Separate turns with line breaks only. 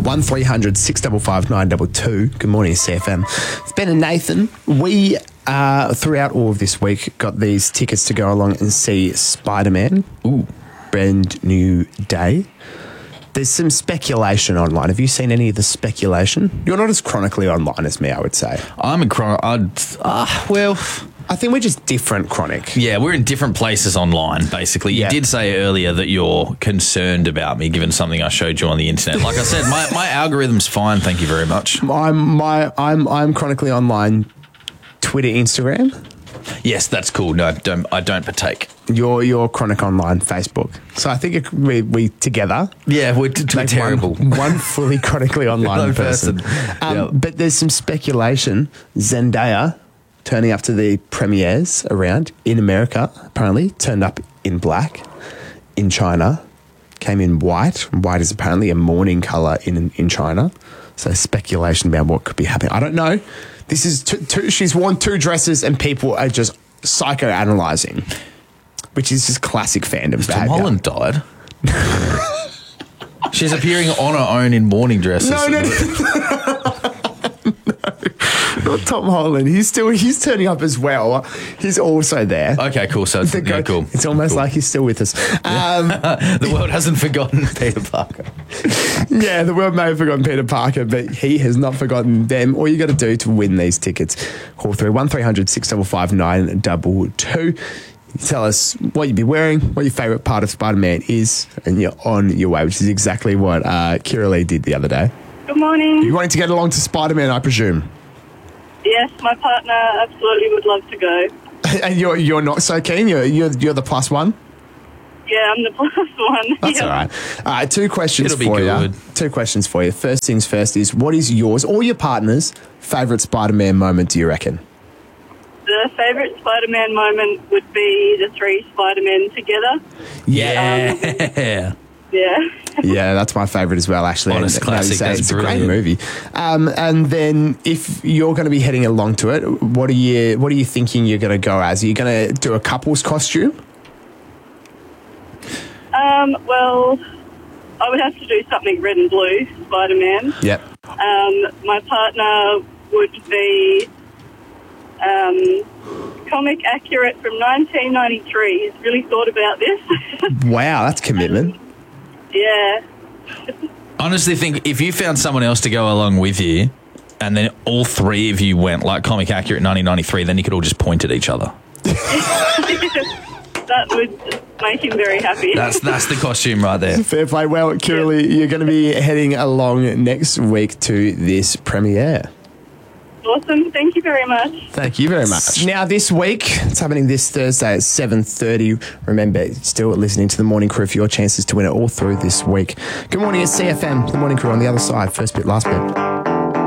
1300 655 922. Good morning, CFM. It's Ben and Nathan. We, throughout all of this week, got these tickets to go along and see Spider-Man. Ooh. Brand new day. There's some speculation online. Have you seen any of the speculation? You're not as chronically online as me, I would say.
I'm a well,
I think we're just different chronic.
yeah, we're in different places online, basically. You
Yeah.
did say earlier that you're concerned about me, given something I showed you on the internet. Like I said, my algorithm's fine, thank you very much.
I'm chronically online. Twitter, Instagram.
Yes, that's cool. No, I don't partake.
You're chronic online, Facebook. So I think we together.
Yeah, we're
Make
terrible.
One fully chronically online person.
Yep.
But there's some speculation. Zendaya turning up to the premieres around in America, apparently, turned up in black. In China, came in white. White is apparently a mourning colour in China. So speculation about what could be happening. I don't know. This is she's worn two dresses and people are just psychoanalyzing, which is just classic fandom
Tom
behaviour.
Holland died. She's appearing on her own in morning dresses.
No. Not Tom Holland. He's turning up as well. He's also there.
Okay, cool. So it's, yeah, cool.
It's almost
cool.
like he's still with us.
The world hasn't forgotten Peter Parker.
Yeah, the world may have forgotten Peter Parker, but he has not forgotten them. All you got to do to win these tickets, call through 1300 655 922. Tell us what you'd be wearing, what your favourite part of Spider-Man is, and you're on your way, which is exactly what Kira Lee did the other day.
Good morning.
You wanting to get along to Spider-Man, I presume?
Yes, my partner absolutely would love to go.
And you're not so keen? You're the plus one?
Yeah, I'm the plus one.
That's
Yeah.
all right. Two questions
It'll be
for you.
good.
Two questions for you. First things first is, what is yours or your partner's favourite Spider-Man moment, do you reckon?
The favourite Spider-Man moment would be the three Spider-Men together.
Yeah.
Yeah.
Yeah, that's my favourite as well, actually.
Honest
And,
classic, that's
it's a great
brilliant.
movie. And then if you're going to be heading along to it, what are you thinking you're going to go as? Are you going to do a couple's costume?
Well, I would have to do something red and blue, Spider-Man.
Yep.
My partner would be comic accurate from 1993. He's really thought about this.
Wow, that's commitment.
Yeah.
Honestly, think if you found someone else to go along with you, and then all three of you went like comic accurate 1993, then you could all just point at each other.
That would make him very happy.
That's the costume right there.
Fair play. Well, Kira, you're going to be heading along next week to this premiere.
Awesome. Thank you very much.
Thank you very much. Now, this week, it's happening this Thursday at 7:30. Remember, still listening to The Morning Crew for your chances to win it all through this week. Good morning, it's CFM, The Morning Crew on the other side. First bit, last bit.